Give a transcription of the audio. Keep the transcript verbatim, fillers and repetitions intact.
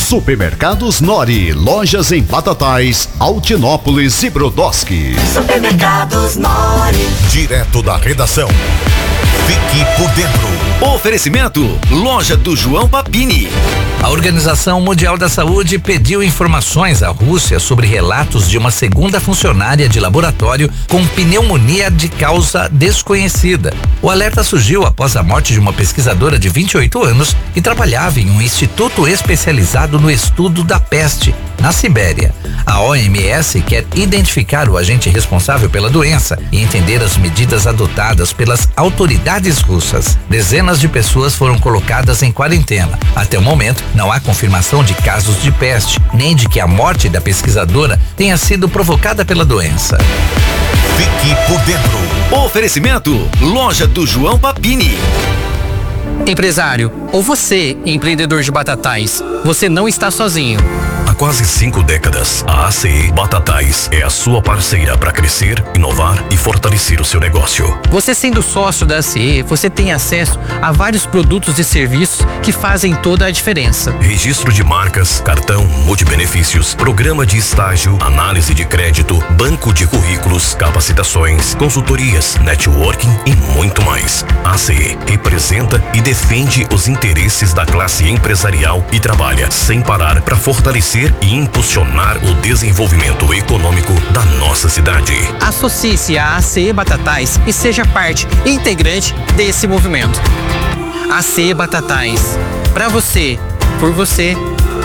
Supermercados Nori, lojas em Batatais, Altinópolis e Brodowski. Supermercados Nori. Direto da redação. Fique por dentro. Oferecimento: Loja do João Papini. A Organização Mundial da Saúde pediu informações à Rússia sobre relatos de uma segunda funcionária de laboratório com pneumonia de causa desconhecida. O alerta surgiu após a morte de uma pesquisadora de vinte e oito anos que trabalhava em um instituto especializado no estudo da peste, na Sibéria. A O M S quer identificar o agente responsável pela doença e entender as medidas adotadas pelas autoridades russas. Dezenas de pessoas foram colocadas em quarentena. Até o momento, não há confirmação de casos de peste, nem de que a morte da pesquisadora tenha sido provocada pela doença. Fique por dentro. Oferecimento: Loja do João Papini. Empresário, ou você, empreendedor de Batatais, você não está sozinho. Há quase cinco décadas, a A C E Batatais é a sua parceira para crescer, inovar e fortalecer o seu negócio. Você sendo sócio da A C E, você tem acesso a vários produtos e serviços que fazem toda a diferença. Registro de marcas, cartão, multibenefícios, programa de estágio, análise de crédito, banco de currículos, capacitações, consultorias, networking e muito mais. A A C E representa e defende os interesses da classe empresarial e trabalha sem parar para fortalecer e impulsionar o desenvolvimento econômico da nossa cidade. Associe-se à A C E Batatais e seja parte integrante desse movimento. A C E Batatais, para você, por você